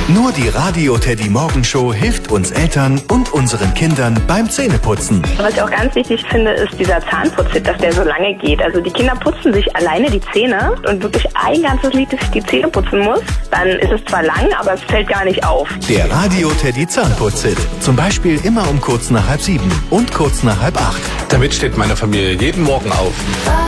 Nur die Radio Teddy Morgenshow hilft uns Eltern und unseren Kindern beim Zähneputzen. Was ich auch ganz wichtig finde, ist dieser Zahnputztipp, dass der so lange geht. Also die Kinder putzen sich alleine die Zähne und wirklich ein ganzes Lied, dass ich die Zähne putzen muss. Dann ist es zwar lang, aber es fällt gar nicht auf. Der Radio Teddy Zahnputztipp. Zum Beispiel immer um kurz nach 6:30 und kurz nach 6:30. Damit steht meine Familie jeden Morgen auf.